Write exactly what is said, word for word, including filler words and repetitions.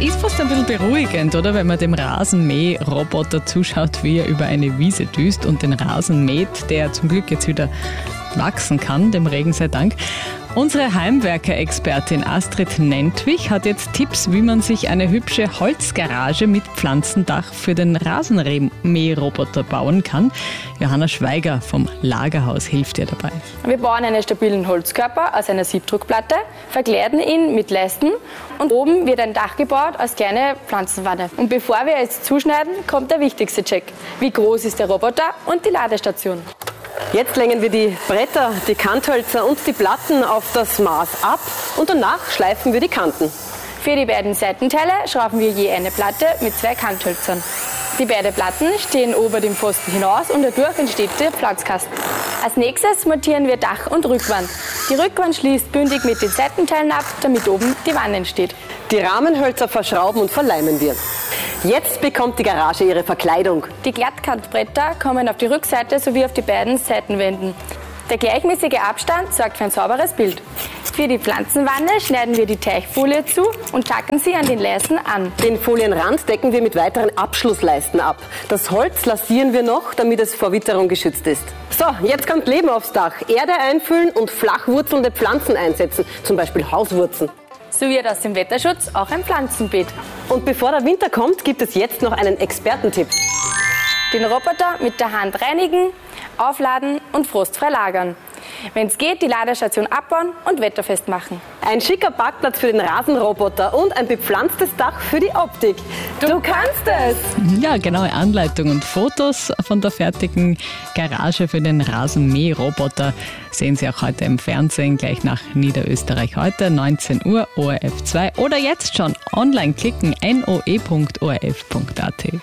ist fast ein bisschen beruhigend, oder? Wenn man dem Rasenmäherroboter zuschaut, wie er über eine Wiese düst und den Rasen mäht, der zum Glück jetzt wieder wachsen kann, dem Regen sei Dank. Unsere Heimwerker-Expertin Astrid Nentwich hat jetzt Tipps, wie man sich eine hübsche Holzgarage mit Pflanzendach für den Rasenmäherroboter bauen kann. Johanna Schweiger vom Lagerhaus hilft ihr dabei. Wir bauen einen stabilen Holzkörper aus einer Siebdruckplatte, verkleiden ihn mit Leisten und oben wird ein Dach gebaut aus kleiner Pflanzenwanne. Und bevor wir es zuschneiden, kommt der wichtigste Check. Wie groß ist der Roboter und die Ladestation? Jetzt längen wir die Bretter, die Kanthölzer und die Platten auf das Maß ab und danach schleifen wir die Kanten. Für die beiden Seitenteile schrauben wir je eine Platte mit zwei Kanthölzern. Die beiden Platten stehen ober dem Pfosten hinaus und dadurch entsteht der Platzkasten. Als nächstes montieren wir Dach und Rückwand. Die Rückwand schließt bündig mit den Seitenteilen ab, damit oben die Wanne entsteht. Die Rahmenhölzer verschrauben und verleimen wir. Jetzt bekommt die Garage ihre Verkleidung. Die Glattkantbretter kommen auf die Rückseite sowie auf die beiden Seitenwänden. Der gleichmäßige Abstand sorgt für ein sauberes Bild. Für die Pflanzenwanne schneiden wir die Teichfolie zu und tacken sie an den Leisten an. Den Folienrand decken wir mit weiteren Abschlussleisten ab. Das Holz lasieren wir noch, damit es vor Witterung geschützt ist. So, jetzt kommt Leben aufs Dach. Erde einfüllen und flachwurzelnde Pflanzen einsetzen, zum Beispiel Hauswurzeln. So wird aus dem Wetterschutz auch ein Pflanzenbeet. Und bevor der Winter kommt, gibt es jetzt noch einen Expertentipp. Den Roboter mit der Hand reinigen, aufladen und frostfrei lagern. Wenn es geht, die Ladestation abbauen und wetterfest machen. Ein schicker Parkplatz für den Rasenroboter und ein bepflanztes Dach für die Optik. Du, du kannst es! Ja, genaue Anleitung und Fotos von der fertigen Garage für den Rasenmäherroboter sehen Sie auch heute im Fernsehen, gleich nach Niederösterreich heute, neunzehn Uhr, O R F zwei oder jetzt schon online klicken, n o e punkt o r f punkt a t.